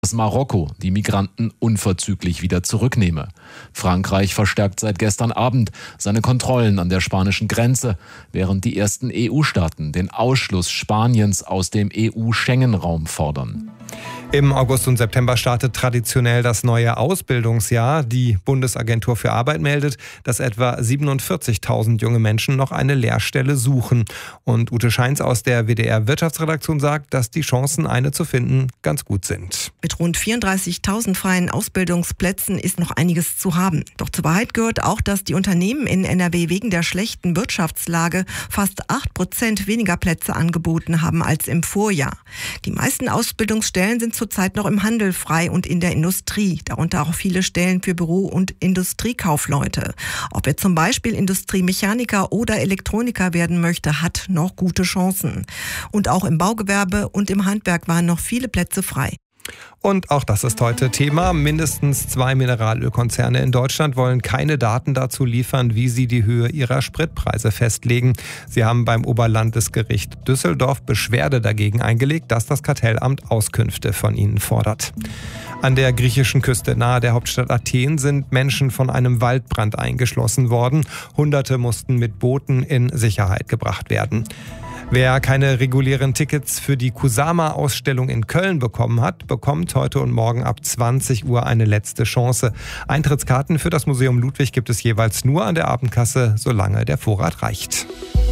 dass Marokko die Migranten unverzüglich wieder zurücknehme. Frankreich verstärkt seit gestern Abend seine Kontrollen an der spanischen Grenze, während die ersten EU-Staaten den Ausschluss Spaniens aus dem EU-Schengen-Raum fordern. Im August und September startet traditionell das neue Ausbildungsjahr. Die Bundesagentur für Arbeit meldet, dass etwa 47.000 junge Menschen noch eine Lehrstelle suchen. Und Ute Scheins aus der WDR-Wirtschaftsredaktion sagt, dass die Chancen, eine zu finden, ganz gut sind. Mit rund 34.000 freien Ausbildungsplätzen ist noch einiges zu haben. Doch zur Wahrheit gehört auch, dass die Unternehmen in NRW wegen der schlechten Wirtschaftslage fast 8% weniger Plätze angeboten haben als im Vorjahr. Die meisten Ausbildungsstellen sind zurzeit noch im Handel frei und in der Industrie, darunter auch viele Stellen für Büro- und Industriekaufleute. Ob er zum Beispiel Industriemechaniker oder Elektroniker werden möchte, hat noch gute Chancen. Und auch im Baugewerbe und im Handwerk waren noch viele Plätze frei. Und auch das ist heute Thema. Mindestens 2 Mineralölkonzerne in Deutschland wollen keine Daten dazu liefern, wie sie die Höhe ihrer Spritpreise festlegen. Sie haben beim Oberlandesgericht Düsseldorf Beschwerde dagegen eingelegt, dass das Kartellamt Auskünfte von ihnen fordert. An der griechischen Küste nahe der Hauptstadt Athen sind Menschen von einem Waldbrand eingeschlossen worden. Hunderte mussten mit Booten in Sicherheit gebracht werden. Wer keine regulären Tickets für die Kusama-Ausstellung in Köln bekommen hat, bekommt heute und morgen ab 20 Uhr eine letzte Chance. Eintrittskarten für das Museum Ludwig gibt es jeweils nur an der Abendkasse, solange der Vorrat reicht.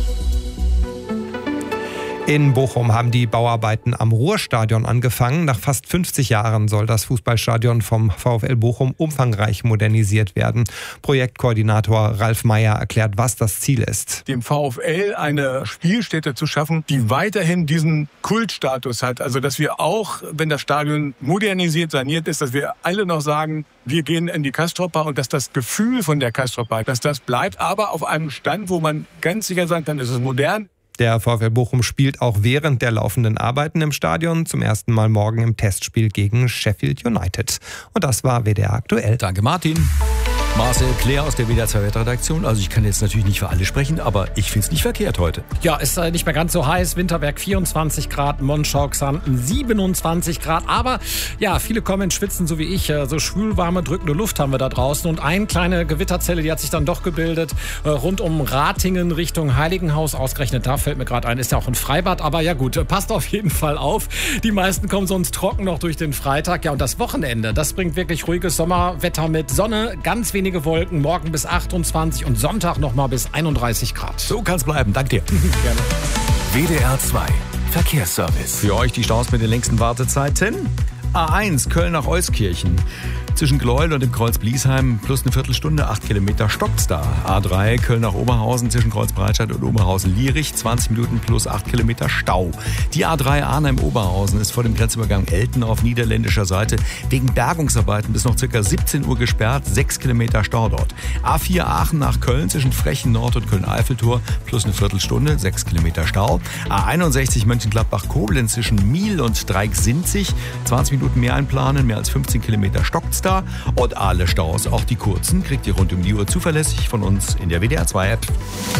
In Bochum haben die Bauarbeiten am Ruhrstadion angefangen. Nach fast 50 Jahren soll das Fußballstadion vom VfL Bochum umfangreich modernisiert werden. Projektkoordinator Ralf Meyer erklärt, was das Ziel ist. Dem VfL eine Spielstätte zu schaffen, die weiterhin diesen Kultstatus hat. Also dass wir auch, wenn das Stadion modernisiert, saniert ist, dass wir alle noch sagen, wir gehen in die Castropper und dass das Gefühl von der Castropper, dass das bleibt, aber auf einem Stand, wo man ganz sicher sagt, dann ist es modern. Der VfL Bochum spielt auch während der laufenden Arbeiten im Stadion zum ersten Mal morgen im Testspiel gegen Sheffield United. Und das war WDR aktuell. Danke, Martin. Marcel Claire aus der WDR 2 Wetterredaktion. Also ich kann jetzt natürlich nicht für alle sprechen, aber ich finde es nicht verkehrt heute. Ja, ist nicht mehr ganz so heiß. Winterberg 24 Grad, Monschau-Xanten 27 Grad. Aber ja, viele kommen ins Schwitzen, so wie ich. So schwülwarme, drückende Luft haben wir da draußen. Und eine kleine Gewitterzelle, die hat sich dann doch gebildet. Rund um Ratingen Richtung Heiligenhaus. Ausgerechnet da fällt mir gerade ein, ist ja auch ein Freibad. Aber ja gut, passt auf jeden Fall auf. Die meisten kommen sonst trocken noch durch den Freitag. Ja, und das Wochenende, das bringt wirklich ruhiges Sommerwetter mit Sonne, ganz wenige Wolken, morgen bis 28 und Sonntag nochmal bis 31 Grad. So kann's bleiben. Dank dir. Gerne. WDR 2 Verkehrsservice. Für euch die Staus mit den längsten Wartezeiten. A1 Köln nach Euskirchen. Zwischen Gleuel und dem Kreuz Bliesheim plus eine Viertelstunde, 8 Kilometer stockt's da. A3 Köln nach Oberhausen zwischen Kreuz Breitscheid und Oberhausen-Lierich, 20 Minuten plus 8 Kilometer Stau. Die A3 Arnhem-Oberhausen ist vor dem Grenzübergang Elten auf niederländischer Seite wegen Bergungsarbeiten bis noch ca. 17 Uhr gesperrt, 6 Kilometer Stau dort. A4 Aachen nach Köln zwischen Frechen Nord und Köln-Eiffeltor plus eine Viertelstunde, 6 Kilometer Stau. A61 Mönchengladbach-Koblenz zwischen Miel und Dreieck-Sinzig, 20 Minuten mehr einplanen, mehr als 15 Kilometer stockt's da. Und alle Staus, auch die kurzen, kriegt ihr rund um die Uhr zuverlässig von uns in der WDR 2 App.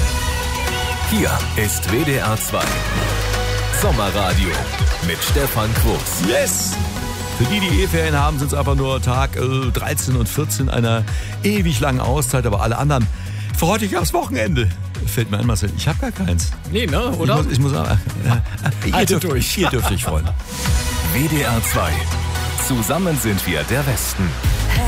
Hier ist WDR 2 Sommerradio mit Stefan Quos. Yes! Für die E-Ferien haben, sind es einfach nur Tag 13 und 14 einer ewig langen Auszeit, aber alle anderen freut euch aufs Wochenende. Fällt mir ein, Marcel, ich habe gar keins. Nee, ne, oder? Ich muss sagen, ihr dürft euch freuen. WDR 2. Zusammen sind wir der Westen.